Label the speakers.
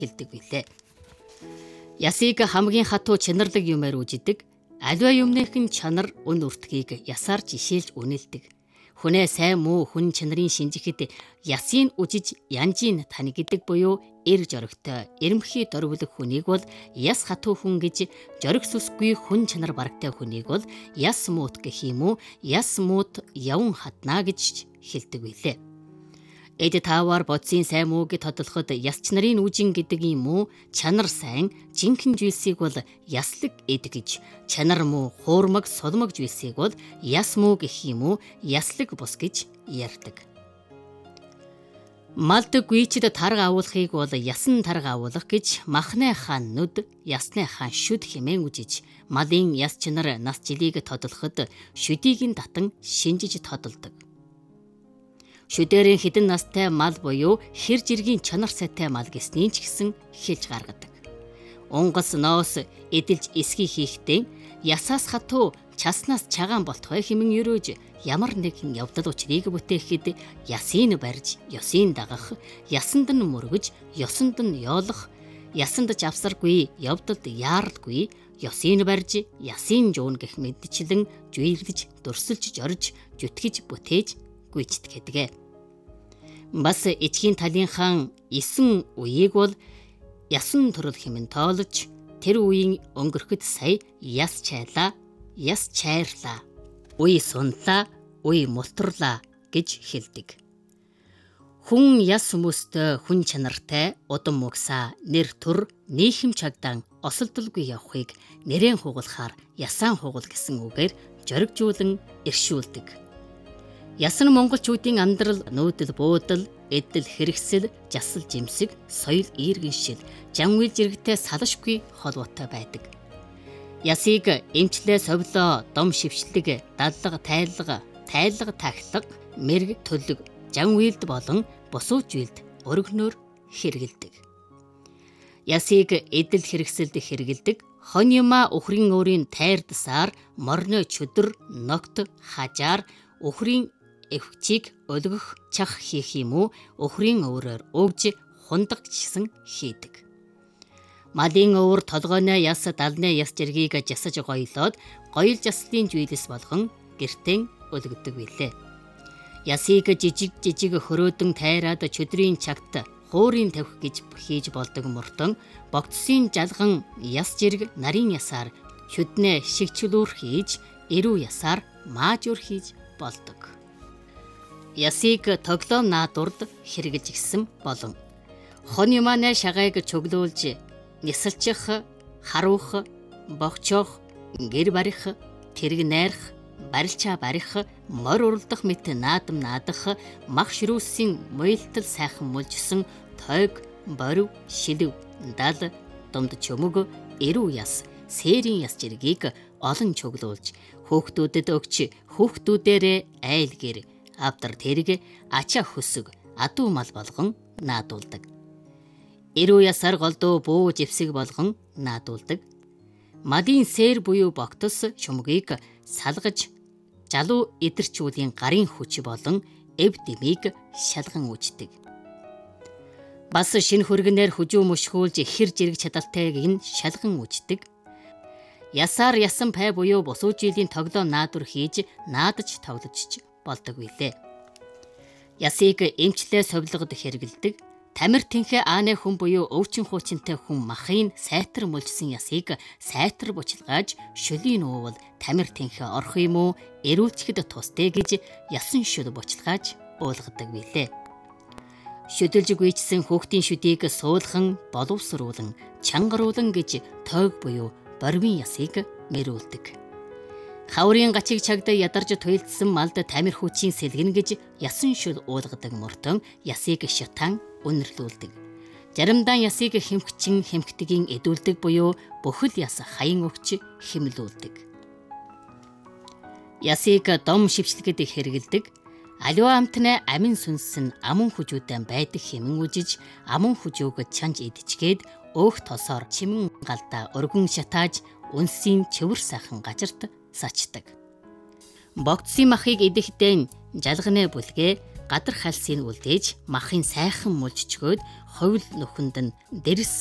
Speaker 1: хэлдэг билээ. Ясыг хамгийн хатуу чанарлаг юмар үжидэг. Аливаа юмныхын чанар үн үртгийг ясаар жишээлж үнэлдэг. Хүнээ сайн муу хүн чанарын шинжихэд ясыг үжиж янжийн тань гэдэг буюу эр жорогтой, эрэмхий дорволог хүнийг бол яс хатуу хүн гэж, жорог сүсгүй хүн чанар барагтай хүнийг бол яс муут гэх юм уу, яс муут явн хатнаа гэж хэлдэг билээ. Эд таавар бодсын сайн мууг тодлоход ясч нарын үжин гэдэг юм уу, чанар сайн, жинхэнэ зүйлсийг бол яслаг эд гэж, чанар муу, хуурмаг, сулмаг зүйлсийг бол яс муу гэх юм уу, яслаг бус гэж ярьдаг. Малд гүйчэд тарга агуулахыг бол ясан тарга агуулах гэж махны хаан нүд, ясны хаан шүд хэмээн үжиж, малын яс чанар нас жилийг тодлоход шүдийг татан шинжиж тодолдог. Шүдэрийн хідэн настай мал буюу хэр жиргийн чанар сайтай мал гэснийг ч гэсэн хэлж гаргадаг. Унгас ноос эдэлж эсхий хийхдээ ясаас хатуу часнаас чагаан болтгой хэмээн өрөөж ямар нэгэн явдал учрыг бүтээхэд ясыг барьж, ёсыг дагах, ясанд нь мөргөж, ёсонд нь ёолох, ясанд ч авсаргүй, явдалд яаралгүй, ёсыг барьж, ясыг жуун гэх мэдчлэн жүйрлэж, дурсалж, жорж, жүтгэж, бүтээж гүйцэтгэх гэдэг. Бас эчхийн талынхан 9 үеийг бол ясан төрөл хэмээн тоолж, тэр үеийн өнгөрөхөд сая яс чайлаа, яс чайрлаа, үе сунлаа, үе мултрлаа гэж хэлдэг. Хүн яс хүмүүстэй хүн чанартай, удам мөгсаа, нэр төр, нийхэм чагдан осолдолгүй явахыг нэрэн хугалахаар ясаан хугал гэсэн үгээр жоригжуулан иршүүлдэг. Ясан монголчуудын амьдрал нүүдэл буудал, эдэл хэрэгсэл, жасал жимсэг, соёл иргэншил, жан үйл зэрэгтэй салшгүй холбоотой байдаг. Ясыг эмчлээ совлоо, дом шившлэг, даллага тайлга, тайлга тахлаг, мэрэг төлөг, жан үйлд болон бусууч үйлд өргөнөөр хэрэгэлдэг. Ясыг эдэл хэрэгсэлд хэрэгэлдэг. Хон юма өхрийн өөрийн тайрдсаар, морной чөдөр, ногт, хажаар, өхрийн өвчийг өлгөх чах хийх юм уу, өхрийн өврөөр өгж хундаг гэсэн хийдэг. Малын өвөр толгойноо яс далны яс жиргийг жасаж гоёлоод гоёл жаслын зүйлс болгон гэртэн өлгөдөг билээ. Ясыг жижиг хөрөөдөн тайраад чөдрийн чагт хуурын тавих гэж хийж болдог мөртөн богдсын жалган яс жирг нарийн ясаар шүднэ шигчлүүр хийж, эрүү ясаар маажуур хийж болдог. Ясыг тоглоом наадурд хэрэгжилж гисэн болон хон юманаа шагайг чөглүүлж нисэлчих, харуах, богчоох, гэр барих, тэрэг найрах, барилчаа барих, морь уралдах мэт наадам наадах, мах ширүүсийн муйлтал сайхан мулжсан тойг, борив, шилв, дал, думд чөмөг, эрүү яс, сэрийн яс жиргийг олон чөглүүлж, хөөхтүүдэд өгч, хөөхтүүдээрээ айл гэр, авдар тэрэг, ачаа хөсөг, адуу мал болгон наадуулдаг. Эрүү ясаар голдуу буу живсэг болгон наадуулдаг. Малын сэр буюу богтос шумгийг салгаж, жалуу эдэрчүүдийн гарын хүч болон эв дэмийг шалган үүждэг. Бас шинэ хөргөнээр хүжүү мөшгүүлж хэр жирэг чадалтайг нь шалган үүждэг. Ясаар ясан пай буюу бусуу жилийн тоглоом наадур хийж, наадаж тоглож болдог билээ. Ясыг эмчлээ совлогод хэрэгэлдэг. Тамир тэнхээ ааны хүн буюу өвчин хуучинтай хүн махын сайтар мулжсан ясыг сайтар бучилгааж, шөлийн уувал тамир тэнхээ орох юм уу, эрүүлчихэд тусдэ гэж ясан шүд бучилгааж уулгадаг билээ. Шөдөлж гүйчсэн хүүхдийн шүдийг суулхан, боловсруулан, чангаруулан гэж тойг буюу борвын ясыг мэрүүлдэг. Хаврын гачиг чагд ядарж туйлдсан малд тамир хүчийн сэлгэн гэж ясан шүд уулгадаг мөртөн ясыг шатан үнэрлүүлдэг. Заримдаа ясыг хэмхчин хэмхтгийн эдүүлдэг буюу бүхэл яс хаян өгч хэмлүүлдэг. Ясыг дом шивчлэгэд хэрэгэлдэг. Аливаа амтны амин сүнс нь амун хүжүүдэн байдаг хэмээн үжиж, амун хүжөөг чанж идчихгээд өөх тосоор чимэн галдаа өргөн шатааж, үнсийн чөвөр сайхан гажарт сачдаг. Богдсын махыг идэхдээ жалганы бүлгээ, гадар хальсыг үлдээж махын сайхан мулжчгөөд ховл нүхэнд нь дэрс